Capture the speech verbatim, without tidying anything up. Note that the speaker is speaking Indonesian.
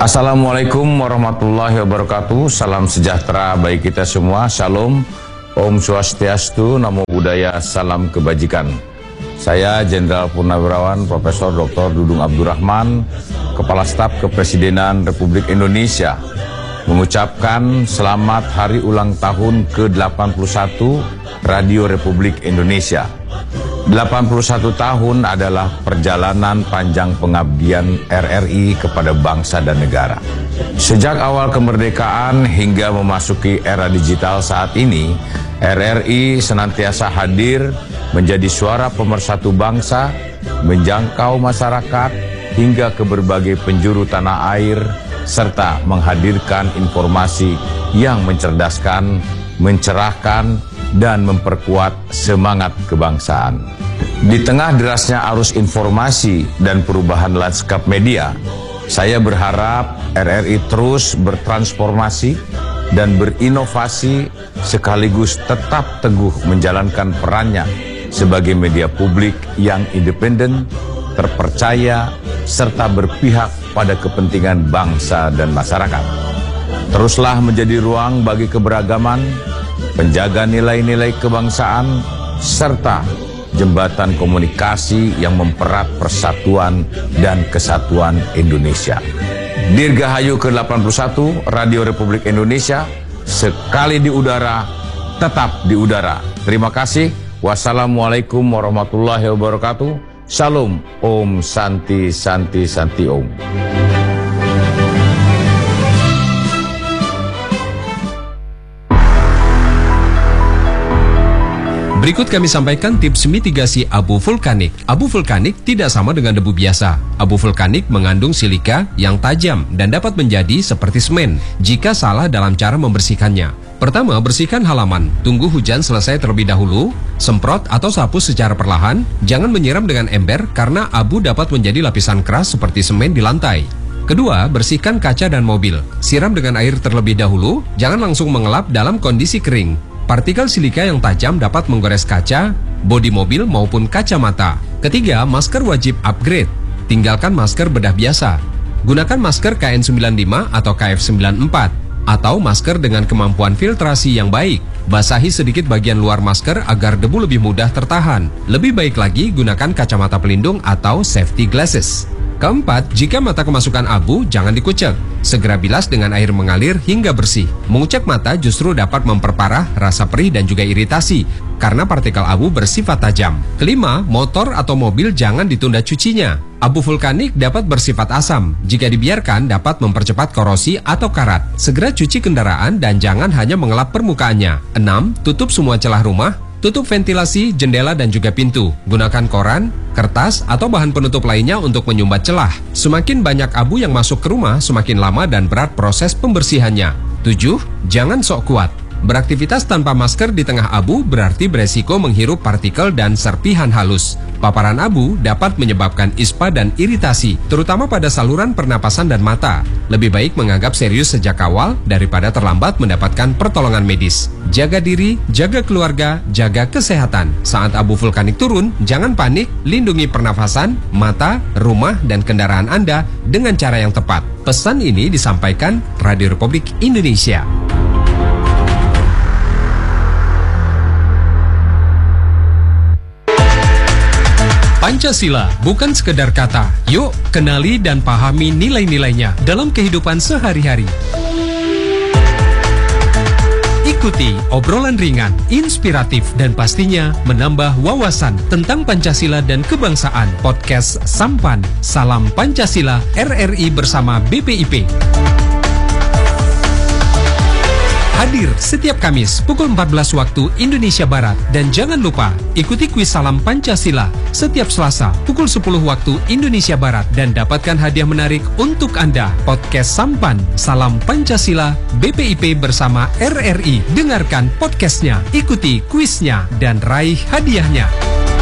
Assalamualaikum warahmatullahi wabarakatuh. Salam sejahtera bagi kita semua. Shalom, Om Swastiastu, Namo Buddhaya, salam kebajikan. Saya Jenderal Purnawirawan Profesor Doktor Dudung Abdurrahman, Kepala Staf Kepresidenan Republik Indonesia, mengucapkan selamat hari ulang tahun ke delapan puluh satu Radio Republik Indonesia. delapan puluh satu tahun adalah perjalanan panjang pengabdian R R I kepada bangsa dan negara. Sejak awal kemerdekaan hingga memasuki era digital saat ini, R R I senantiasa hadir menjadi suara pemersatu bangsa, menjangkau masyarakat hingga ke berbagai penjuru tanah air, serta menghadirkan informasi yang mencerdaskan, mencerahkan, dan memperkuat semangat kebangsaan. Di tengah derasnya arus informasi dan perubahan lanskap media, saya berharap R R I terus bertransformasi dan berinovasi sekaligus tetap teguh menjalankan perannya sebagai media publik yang independen, terpercaya, serta berpihak pada kepentingan bangsa dan masyarakat. Teruslah menjadi ruang bagi keberagaman, penjaga nilai-nilai kebangsaan, serta jembatan komunikasi yang mempererat persatuan dan kesatuan Indonesia. Dirgahayu ke delapan puluh satu Radio Republik Indonesia, sekali di udara, tetap di udara. Terima kasih. Wassalamualaikum warahmatullahi wabarakatuh. Salam, Om Santi Santi Santi Om. Berikut kami sampaikan tips mitigasi abu vulkanik. Abu vulkanik tidak sama dengan debu biasa. Abu vulkanik mengandung silika yang tajam dan dapat menjadi seperti semen jika salah dalam cara membersihkannya. Pertama, bersihkan halaman. Tunggu hujan selesai terlebih dahulu. Semprot atau sapu secara perlahan. Jangan menyiram dengan ember karena abu dapat menjadi lapisan keras seperti semen di lantai. Kedua, bersihkan kaca dan mobil. Siram dengan air terlebih dahulu. Jangan langsung mengelap dalam kondisi kering. Partikel silika yang tajam dapat menggores kaca, bodi mobil maupun kacamata. Ketiga, masker wajib upgrade. Tinggalkan masker bedah biasa. Gunakan masker K N sembilan puluh lima atau K F sembilan puluh empat atau masker dengan kemampuan filtrasi yang baik. Basahi sedikit bagian luar masker agar debu lebih mudah tertahan. Lebih baik lagi gunakan kacamata pelindung atau safety glasses. Keempat, jika mata kemasukan abu, jangan dikucek. Segera bilas dengan air mengalir hingga bersih. Mengucek mata justru dapat memperparah rasa perih dan juga iritasi, karena partikel abu bersifat tajam. Kelima, motor atau mobil jangan ditunda cucinya. Abu vulkanik dapat bersifat asam. Jika dibiarkan, dapat mempercepat korosi atau karat. Segera cuci kendaraan dan jangan hanya mengelap permukaannya. Enam, tutup semua celah rumah. Tutup ventilasi, jendela, dan juga pintu. Gunakan koran, kertas, atau bahan penutup lainnya untuk menyumbat celah. Semakin banyak abu yang masuk ke rumah, semakin lama dan berat proses pembersihannya. Tujuh, jangan sok kuat. Beraktivitas tanpa masker di tengah abu berarti beresiko menghirup partikel dan serpihan halus. Paparan abu dapat menyebabkan ispa dan iritasi, terutama pada saluran pernapasan dan mata. Lebih baik menganggap serius sejak awal daripada terlambat mendapatkan pertolongan medis. Jaga diri, jaga keluarga, jaga kesehatan. Saat abu vulkanik turun, jangan panik, lindungi pernafasan, mata, rumah, dan kendaraan Anda dengan cara yang tepat. Pesan ini disampaikan Radio Republik Indonesia. Pancasila bukan sekedar kata. Yuk, kenali dan pahami nilai-nilainya dalam kehidupan sehari-hari. Ikuti obrolan ringan, inspiratif, dan pastinya menambah wawasan tentang Pancasila dan kebangsaan. Podcast Sampan, Salam Pancasila, R R I bersama B P I P. Hadir setiap Kamis pukul empat belas waktu Indonesia Barat. Dan jangan lupa ikuti kuis Salam Pancasila setiap Selasa pukul sepuluh waktu Indonesia Barat. Dan dapatkan hadiah menarik untuk Anda. Podcast Sampan, Salam Pancasila, B P I P bersama R R I. Dengarkan podcastnya, ikuti kuisnya, dan raih hadiahnya.